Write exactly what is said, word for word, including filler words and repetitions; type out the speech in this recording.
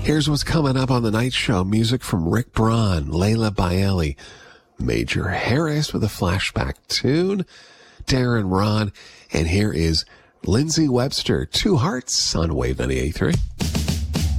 Here's what's coming up on the night show. Music from Rick Braun, Layla Bailey, Major Harris with a flashback tune, Darren Ron, and here is Lindsay Webster, Two Hearts on Wave ninety-eight point three.